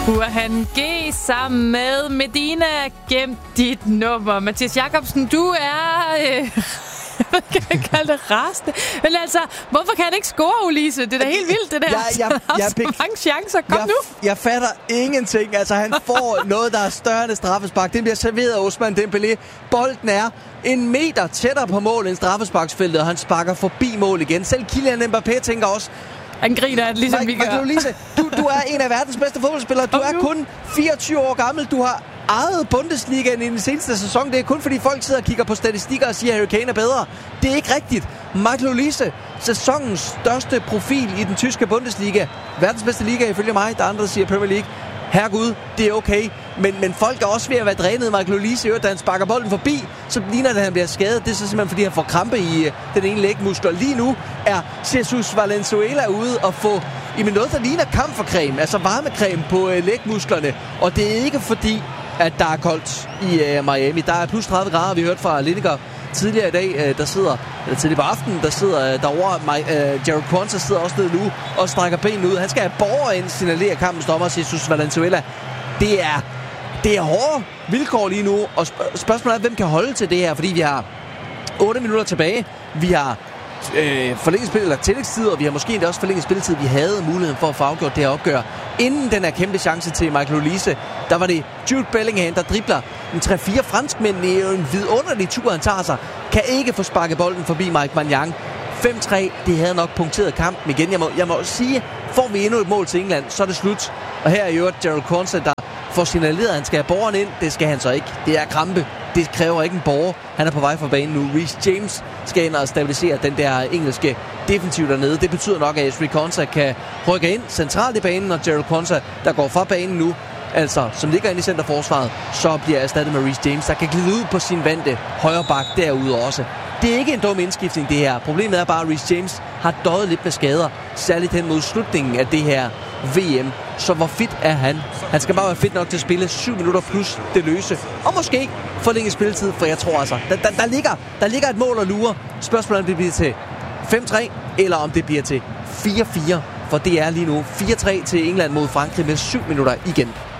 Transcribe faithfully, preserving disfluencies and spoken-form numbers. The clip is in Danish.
Burhan G sammen med Medina. Gem dit nummer. Mathias Jacobsen, du er... Øh, hvad kan jeg kalde det? Rasende. Men altså, hvorfor kan han ikke score, Ulise? Det er da helt vildt, det der. Jeg, jeg, jeg, jeg så mange chancer. Kom jeg, nu. Jeg fatter ingenting. Altså, han får noget, der er større end straffespark. Den bliver serveret af Ousmane Dembélé. Bolden er en meter tættere på mål end straffesparksfeltet, og han sparker forbi mål igen. Selv Kylian Mbappé tænker også... Han griner, at ligesom Mike, vi gør. Ulise, du, du er en af verdens bedste fodboldspillere. Du er kun fireogtyve år gammel. Du har ejet Bundesligaen i den seneste sæson. Det er kun fordi folk sidder og kigger på statistikker og siger, at Harry Kane er bedre. Det er ikke rigtigt. Michael Olise, sæsonens største profil i den tyske Bundesliga. Verdens bedste liga ifølge mig. Der er andre, der siger Premier League. Herregud, det er okay. Men, men folk er også ved at være drænet. Michael Olise, da han sparker bolden forbi, så ligner det, at han bliver skadet. Det er så simpelthen, fordi han får krampe i uh, den ene lægmuskel. Lige nu er Jesus Valenzuela ude og få i noget, der ligner camphorcreme, altså varmecreme på uh, lægmusklerne. Og det er ikke fordi, at der er koldt i uh, Miami. Der er plus tredive grader, vi hørte fra Lineker tidligere i dag, uh, der sidder, eller tidligere på aftenen, der sidder uh, derovre. Uh, Jared Quansah sidder også nede nu og strækker benene ud. Han skal have borger ind, signalerer kampens dommer, Jesus Valenzuela. Det er, det er hårde vilkår lige nu, og sp- spørgsmålet er, hvem kan holde til det her, fordi vi har otte minutter tilbage. Vi har øh, forlænget spil, eller tillægstid, og vi har måske endda også forlænget spilletid. Vi havde muligheden for at få afgjort det her opgør. Inden den her kæmpe chance til Michael Olise, der var det Jude Bellingham, der dribler en tre fire franskmænd i en vidunderlig tur, han tager sig. Kan ikke få sparket bolden forbi Mike Maignan. fem tre, det havde nok punkteret kampen igen. Jeg må, jeg må også sige, får vi endnu et mål til England, så er det slut. Og her er jo Jared Quansah, der får signaleret, at han skal have borgeren ind. Det skal han så ikke. Det er krampe. Det kræver ikke en borger. Han er på vej fra banen nu. Reece James skal ind og stabilisere den der engelske defensiv dernede. Det betyder nok, at Ezri Konsa kan rykke ind centralt i banen, og Jared Quansah, der går fra banen nu, altså som ligger inde i centerforsvaret, så bliver erstattet med Reece James, der kan glide ud på sin vante højre bak derude også. Det er ikke en dum indskiftning, det her. Problemet er bare, at Reece James har døjet lidt med skader, særligt hen mod slutningen af det her V M. Så hvor fit er han? Han skal bare være fit nok til at spille syv minutter plus det løse. Og måske forlænge spilletid, for jeg tror altså, der, der, der, ligger, der ligger et mål og lurer. Spørgsmålet om det bliver til fem tre, eller om det bliver til fire fire. For det er lige nu fire tre til England mod Frankrig med syv minutter igen.